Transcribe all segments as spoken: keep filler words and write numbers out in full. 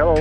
hello.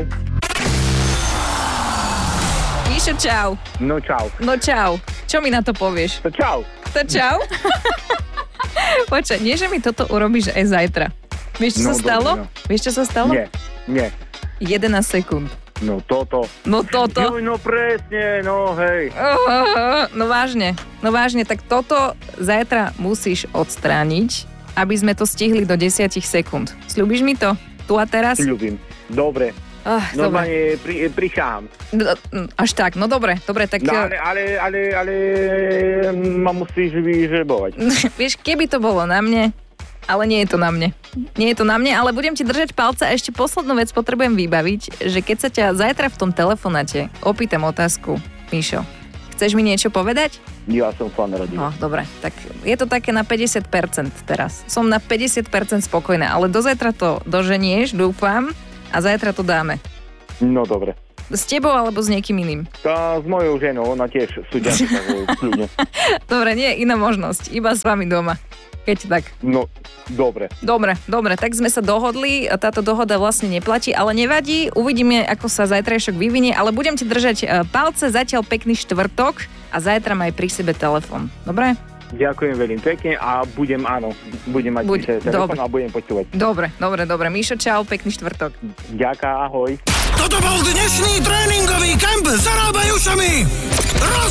Míšo, čau. No čau. No čau. Čo mi na to povieš? To čau. To čau? Počkaj, nie, že mi toto urobíš aj zajtra. Vieš, čo No, sa stalo? dobre, no. Vieš, čo sa stalo? Nie, nie. jedenásť sekúnd. No toto. No toto. Juj, no presne, no hej. Uh, no vážne, no vážne, tak toto zajtra musíš odstrániť, aby sme to stihli do desať sekúnd. Sľubíš mi to? Tu a teraz? Ľubím. Dobre. Uh, dobre. Normálne pri, prišám. No, až tak, no dobre, dobre, tak... No, ale, ale, ale, ale ma musíš vyžrebovať. Vieš, keby to bolo na mne, ale nie je to na mne. Nie je to na mne, ale budem ti držať palce a ešte poslednú vec potrebujem vybaviť, že keď sa ťa zajtra v tom telefonáte opýtam otázku, Míšo, chceš mi niečo povedať? Ja som fan rádia. No, dobre, tak je to také na päťdesiat percent teraz. Som na päťdesiat percent spokojná, ale do zajtra to doženieš, dúfam, a zajtra to dáme. No dobre. S tebou alebo s niekým iným? Tá s mojou ženou, ona tiež súďačka, kľudne. Dobre, nie je iná možnosť, iba s vami doma. Keď tak. No, dobre. Dobre, dobre, tak sme sa dohodli, táto dohoda vlastne neplatí, ale nevadí, uvidíme, ako sa zajtrajšok vyvinie, ale budem ti držať palce, zatiaľ pekný štvrtok a zajtra maj pri sebe telefón. Dobre? Ďakujem veľmi pekne a budem, áno, budem mať Buď, telefón dobre. a budem počúvať. Dobre, dobre, dobre. Míšo, čau, pekný štvrtok. Ďaká, ahoj. Toto bol dnešný tréningový kemp Zarábaj ušami. Roz